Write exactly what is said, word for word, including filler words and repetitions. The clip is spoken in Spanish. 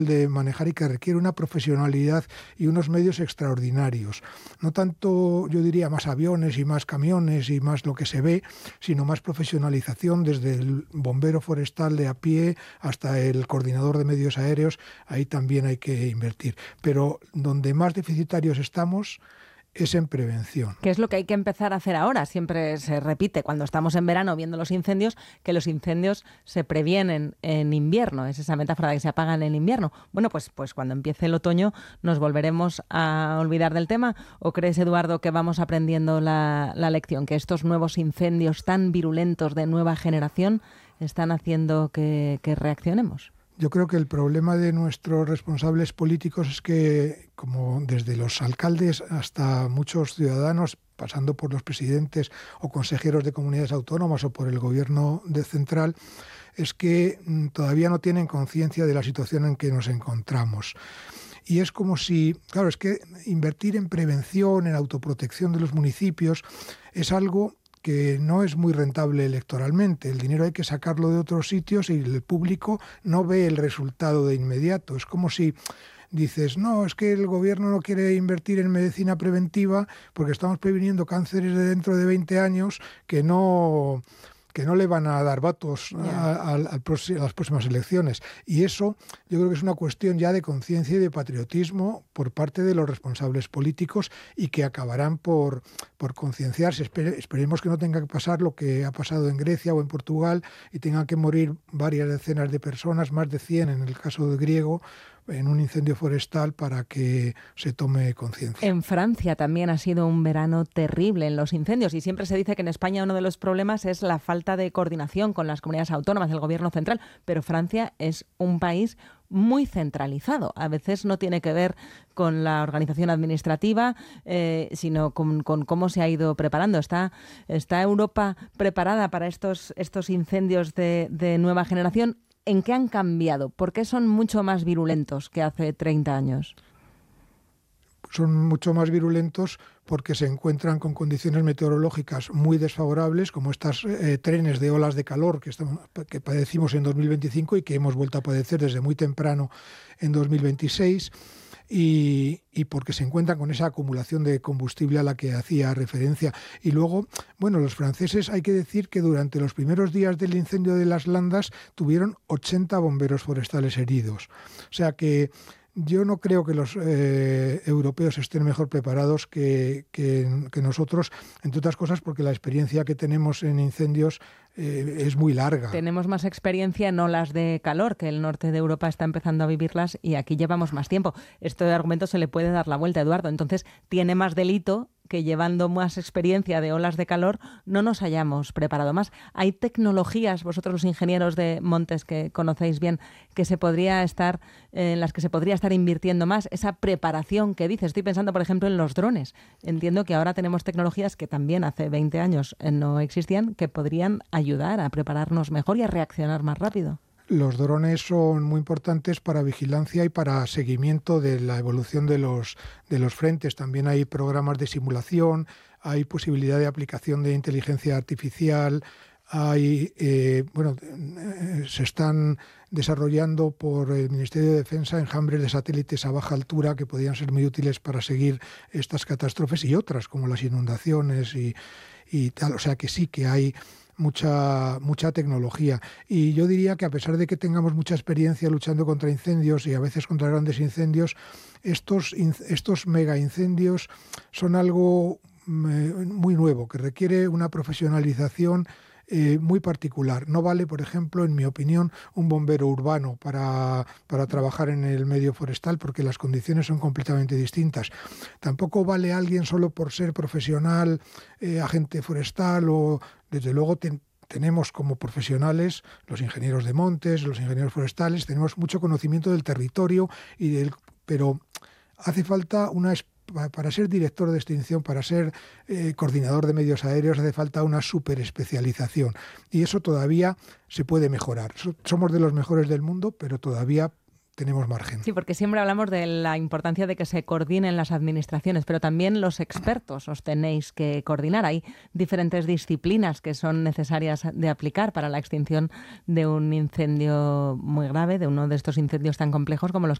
de manejar y que requiere una profesionalidad y unos medios extraordinarios. No tanto, yo diría, más aviones y más camiones y más lo que se ve, sino más profesionalización desde el bombero forestal de a pie hasta el coordinador de medios aéreos. Ahí también hay que invertir. Pero donde más deficitarios estamos es en prevención. ¿Qué es lo que hay que empezar a hacer ahora? Siempre se repite cuando estamos en verano viendo los incendios que los incendios se previenen en invierno. Es esa metáfora de que se apagan en invierno. Bueno, pues, pues cuando empiece el otoño nos volveremos a olvidar del tema. ¿O crees, Eduardo, que vamos aprendiendo la, la lección? Que estos nuevos incendios tan virulentos de nueva generación están haciendo que, que reaccionemos. Yo creo que el problema de nuestros responsables políticos es que, como desde los alcaldes hasta muchos ciudadanos, pasando por los presidentes o consejeros de comunidades autónomas o por el gobierno de central, es que todavía no tienen conciencia de la situación en que nos encontramos. Y es como si, claro, es que invertir en prevención, en autoprotección de los municipios, es algo que no es muy rentable electoralmente. El dinero hay que sacarlo de otros sitios y el público no ve el resultado de inmediato. Es como si dices, no, es que el gobierno no quiere invertir en medicina preventiva porque estamos previniendo cánceres de dentro de veinte años que no... que no le van a dar votos a, a, a las próximas elecciones. Y eso yo creo que es una cuestión ya de conciencia y de patriotismo por parte de los responsables políticos y que acabarán por, por concienciarse. Espere, esperemos que no tenga que pasar lo que ha pasado en Grecia o en Portugal y tengan que morir varias decenas de personas, más de cien en el caso de griego, en un incendio forestal para que se tome conciencia. En Francia también ha sido un verano terrible en los incendios y siempre se dice que en España uno de los problemas es la falta de coordinación con las comunidades autónomas del gobierno central, pero Francia es un país muy centralizado. A veces no tiene que ver con la organización administrativa, eh, sino con, con cómo se ha ido preparando. ¿Está, está Europa preparada para estos, estos incendios de, de nueva generación? ¿En qué han cambiado? ¿Por qué son mucho más virulentos que hace treinta años? Son mucho más virulentos porque se encuentran con condiciones meteorológicas muy desfavorables, como estos eh, trenes de olas de calor que, estamos, que padecimos en dos mil veinticinco y que hemos vuelto a padecer desde muy temprano en dos mil veintiséis. Y, y porque se encuentran con esa acumulación de combustible a la que hacía referencia. Y luego, bueno, los franceses, hay que decir que durante los primeros días del incendio de las Landas tuvieron ochenta bomberos forestales heridos. O sea que yo no creo que los eh, europeos estén mejor preparados que, que, que nosotros, entre otras cosas porque la experiencia que tenemos en incendios eh, es muy larga. Tenemos más experiencia en olas de calor, que el norte de Europa está empezando a vivirlas y aquí llevamos más tiempo. Este argumento se le puede dar la vuelta, Eduardo. Entonces, tiene más delito que llevando más experiencia de olas de calor no nos hayamos preparado más. Hay tecnologías, vosotros los ingenieros de montes que conocéis bien, que se podría estar, en las que se podría estar invirtiendo más, esa preparación que dices. Estoy pensando, por ejemplo, en los drones. Entiendo que ahora tenemos tecnologías que también hace veinte años no existían, que podrían ayudar a prepararnos mejor y a reaccionar más rápido. Los drones son muy importantes para vigilancia y para seguimiento de la evolución de los, de los frentes. También hay programas de simulación, hay posibilidad de aplicación de inteligencia artificial, hay, eh, bueno, eh, se están desarrollando por el Ministerio de Defensa enjambres de satélites a baja altura que podrían ser muy útiles para seguir estas catástrofes y otras, como las inundaciones y, y tal. O sea que sí que hay mucha mucha tecnología. Y yo diría que a pesar de que tengamos mucha experiencia luchando contra incendios y a veces contra grandes incendios, estos, estos mega incendios son algo muy nuevo, que requiere una profesionalización eh, muy particular. No vale, por ejemplo, en mi opinión, un bombero urbano para, para trabajar en el medio forestal porque las condiciones son completamente distintas. Tampoco vale alguien solo por ser profesional, eh, agente forestal o, desde luego, ten, tenemos como profesionales, los ingenieros de montes, los ingenieros forestales, tenemos mucho conocimiento del territorio, y del, pero hace falta una para ser director de extinción, para ser eh, coordinador de medios aéreos, hace falta una superespecialización. Y eso todavía se puede mejorar. Somos de los mejores del mundo, pero todavía tenemos margen. Sí, porque siempre hablamos de la importancia de que se coordinen las administraciones, pero también los expertos os tenéis que coordinar. Hay diferentes disciplinas que son necesarias de aplicar para la extinción de un incendio muy grave, de uno de estos incendios tan complejos como los